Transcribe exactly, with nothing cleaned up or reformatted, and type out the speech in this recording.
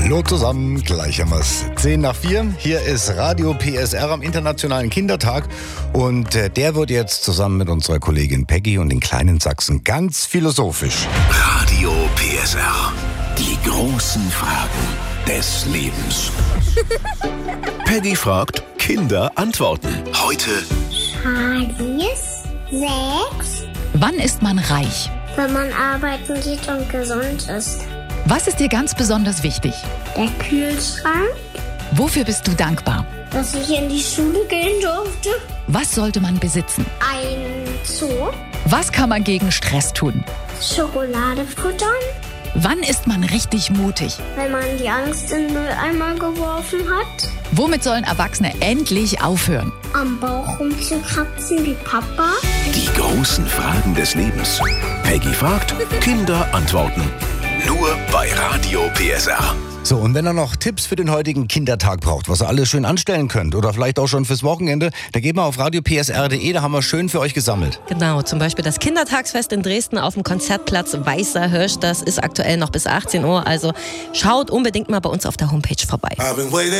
Hallo zusammen, gleich haben wir es. zehn nach vier, hier ist Radio P S R am Internationalen Kindertag und äh, der wird jetzt zusammen mit unserer Kollegin Peggy und den kleinen Sachsen ganz philosophisch. Radio P S R, die großen Fragen des Lebens. Peggy fragt, Kinder antworten. Heute Alice, sechs. Wann ist man reich? Wenn man arbeiten geht und gesund ist. Was ist dir ganz besonders wichtig? Der Kühlschrank, Wofür bist du dankbar? dass ich in die Schule gehen durfte. Was sollte man besitzen? Ein Zoo, Was kann man gegen Stress tun? Schokolade futtern, Wann ist man richtig mutig? wenn man die Angst in den Mülleimer geworfen hat. Womit sollen Erwachsene endlich aufhören? Am Bauch rumzukratzen wie Papa. die großen Fragen des Lebens. Peggy fragt, Kinder antworten. Nur bei Radio P S R. So, und wenn ihr noch Tipps für den heutigen Kindertag braucht, was ihr alles schön anstellen könnt oder vielleicht auch schon fürs Wochenende, dann geht mal auf radio p s r punkt d e, da haben wir schön für euch gesammelt. Genau, zum Beispiel das Kindertagsfest in Dresden auf dem Konzertplatz Weißer Hirsch. Das ist aktuell noch bis achtzehn Uhr, also schaut unbedingt mal bei uns auf der Homepage vorbei.